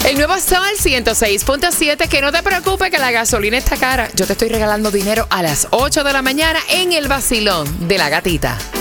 El nuevo Sol 106.7, que no te preocupes que la gasolina está cara. Yo te estoy regalando dinero a las 8 de la mañana en el vacilón de la gatita.